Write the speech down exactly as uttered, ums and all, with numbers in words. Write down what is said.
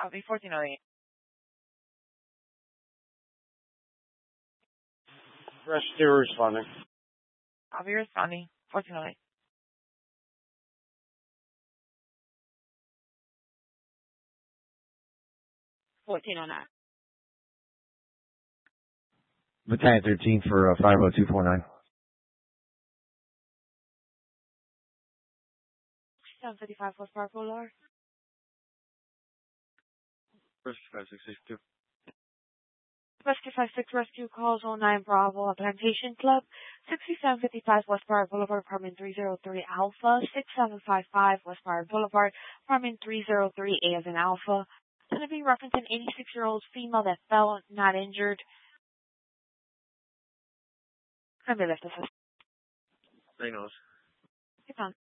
Copy fourteen oh eight. Rescue responding. Copy responding. fourteen oh eight. fourteen oh nine. Battalion thirteen for uh, five oh two four nine. seven fifty-five West Park Boulevard. Rescue five six six two. Rescue five six Rescue calls oh nine Bravo, Plantation Club, sixty-seven fifty-five West Park Boulevard, apartment three oh three Alpha, sixty-seven fifty-five West Park Boulevard, apartment three oh three A as in Alpha. Going to be referencing eighty-six-year-old female that fell, not injured. Can be left assist. Signals. Keep on.